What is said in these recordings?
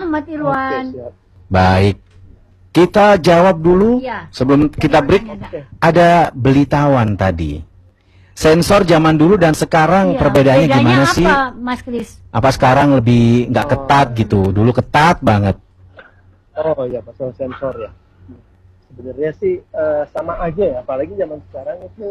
Ahmad Irwan. Baik. Kita jawab dulu sebelum kita break. Ada Belitawan tadi. Sensor zaman dulu dan sekarang perbedaannya gimana apa, sih? Mas Kris? Apa sekarang lebih nggak ketat gitu? Dulu ketat banget. Oh ya, masalah sensor ya. Sebenarnya sih sama aja ya, apalagi zaman sekarang itu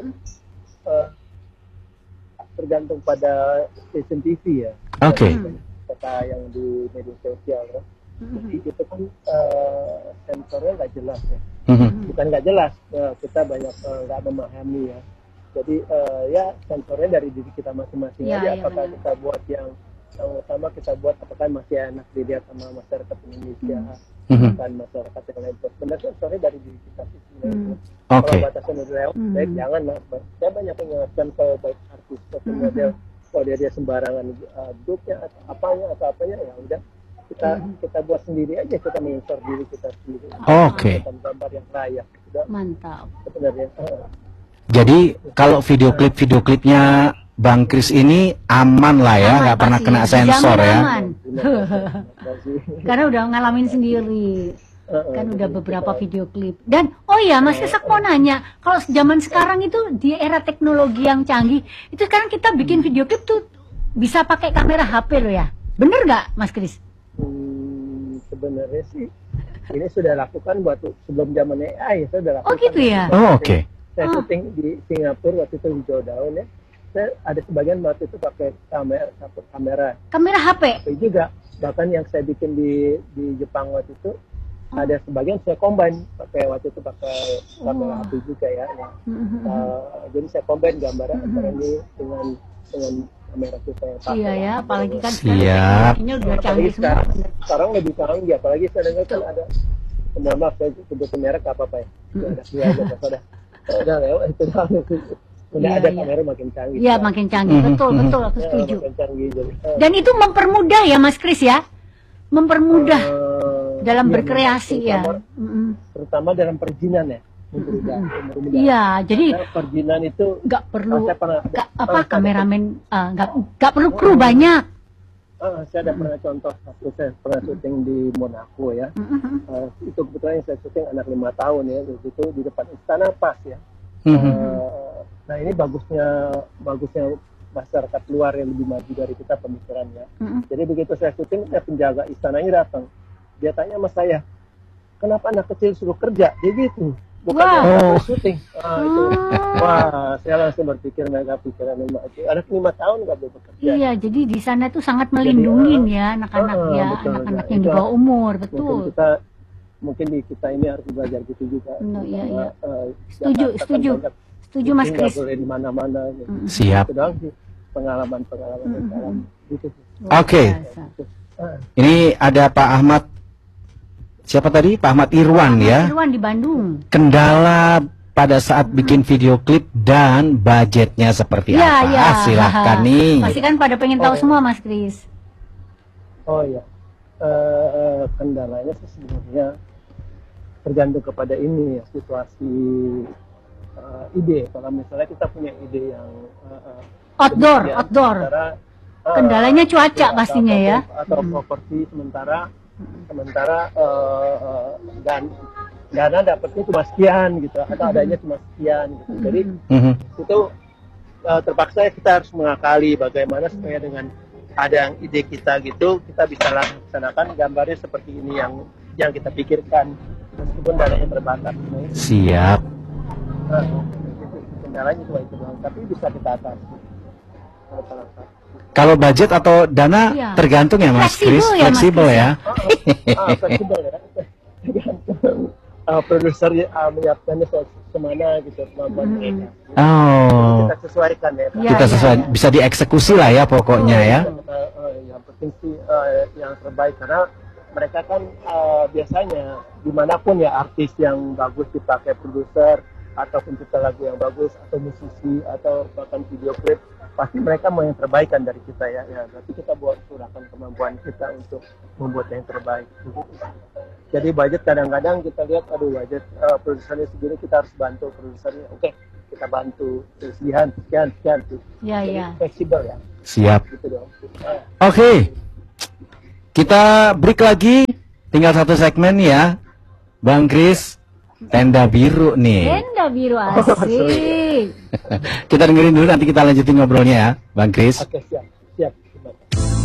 tergantung pada stasiun TV ya. Oke. Kata yang di media sosial ya. Jadi itu kan sensornya nggak jelas ya. Bukan nggak jelas, kita banyak nggak memahami ya. Jadi ya sensornya dari diri kita masing-masing aja. Apakah kita buat yang utama kita buat apakah masih enak dilihat sama masyarakat Indonesia, bukan masyarakat yang lain. Sebenarnya sensornya dari diri kita sih sebenarnya. Kalau batasan udah lewat, baik jangan lah. Saya banyak mengingatkan ke baik artis atau model, kalau dia sembarangan duduknya atau apanya ya udah kita buat sendiri aja, kita mensor diri kita sendiri. Gambar yang layak. Mantap. Sebenarnya. Jadi kalau video klipnya Bang Kris ini aman lah ya, nggak pernah kena sensor ya. Aman. Karena udah ngalamin sendiri. Kan udah beberapa video klip. Dan oh ya Mas Kris, aku mau nanya, kalau zaman sekarang itu di era teknologi yang canggih, itu sekarang kita bikin video klip tuh bisa pakai kamera HP loh ya. Bener nggak Mas Kris? Sebenarnya sih ini sudah lakukan waktu sebelum zaman AI, saya sudah lakukan. Oh gitu ya. Oh, oke. Saya syuting di Singapura waktu itu hijau daun ya. Saya ada sebagian waktu itu pakai kamera HP juga. Bahkan yang saya bikin di Jepang waktu itu ada sebagian saya combine waktu itu pakai kamera HP juga ya. Jadi saya combine gambar antara ini dengan kamera kita yang pakai. Iya ya, apalagi kan teknologinya udah canggih semua. Sekarang lebih canggih, apalagi saya dengar kan ada, maaf saya sebutin merek apa ya. Udah lewat itu udah ada kamera makin canggih. Iya, makin canggih. Betul, aku setuju. Canggih, jadi, dan itu mempermudah ya Mas Kris ya? Mempermudah dalam berkreasi ya. Terutama dalam perizinan ya. Iya, jadi perizinan itu nggak perlu kameramen, nggak perlu kru banyak. Saya ada pernah contoh waktu saya pernah syuting di Monaco ya. Itu kebetulan yang saya syuting anak 5 tahun ya, itu di depan istana pas ya. Nah ini bagusnya masyarakat luar yang lebih maju dari kita pemikirannya. Jadi begitu saya syuting, penjaga istananya datang, dia tanya sama saya, kenapa anak kecil suruh kerja? Dia gitu. Bukan syuting. Itu. Wah, saya langsung berpikir mereka pikiran anak 5 tahun nggak boleh bekerja. Iya, jadi di sana tuh sangat melindungi ya anak-anak ya, anak-anak yang di bawah umur, betul. Mungkin di kita ini harus belajar gitu juga. Iya. Setuju Mas Kris. Boleh di mana-mana. Gitu. Siap. Itu doang sih pengalaman gitu. Oke. Ini ada Pak Ahmad. Siapa tadi? Pak Ahmad Irwan ya. Irwan di Bandung. Kendala pada saat bikin video klip dan budgetnya seperti apa? Ya. Silahkan nih. Pasti kan pada pengen tahu semua Mas Kris. Oh iya. Kendalanya sih sebenarnya tergantung kepada ini ya, situasi ide. Kalau misalnya kita punya ide yang outdoor. Kendalanya cuaca pastinya ya. Atau properti sementara dan dana dapatnya cuma sekian gitu, atau adanya cuma sekian gitu. Jadi itu terpaksa kita harus mengakali bagaimana supaya dengan ada yang ide kita gitu, kita bisa laksanakan gambarnya seperti ini yang kita pikirkan meskipun dananya terbatas. Siap. Kendalanya cuma itu doang, tapi bisa kita atasi. Kalau budget atau dana tergantung ya Mas Kris, fleksibel ya. Fleksibel ya. Tergantung produser menyiapkannya semana gitu kemampuan mereka. Kita sesuaikan ya. Kita sesuai, bisa dieksekusi lah ya pokoknya ya. Yang penting sih yang terbaik, karena mereka kan biasanya dimanapun ya artis yang bagus dipakai produser atau pencipta lagu yang bagus atau musisi atau bahkan video klip, pasti mereka mau yang terbaik kan dari kita ya. Berarti kita curahkan kemampuan kita untuk membuat yang terbaik. Jadi budget kadang-kadang kita lihat, budget produsernya segini, kita harus bantu produsernya. Oke, kita bantu sekian. Iya. Fleksibel ya. Siap. Gitu dong. Oke. Kita break lagi, tinggal satu segmen ya, Bang Kris. Tenda biru nih. Tenda biru asik. Kita dengerin dulu, nanti kita lanjutin ngobrolnya ya, Bang Kris. Oke, siap.